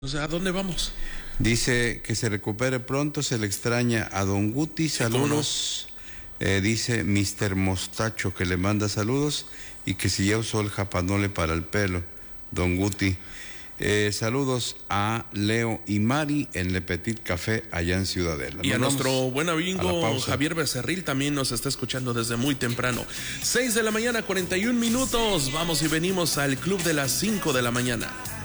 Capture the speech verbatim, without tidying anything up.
O sea, ¿a dónde vamos? Dice que se recupere pronto, se le extraña a Don Guti, saludos. Eh, dice mister Mostacho que le manda saludos y que si ya usó el japanole para el pelo, Don Guti. Eh, saludos a Leo y Mari en Le Petit Café allá en Ciudadela. Y Nos a nuestro buen amigo Javier Becerril también nos está escuchando desde muy temprano. seis de la mañana, cuarenta y un minutos. Vamos y venimos al club de las cinco de la mañana.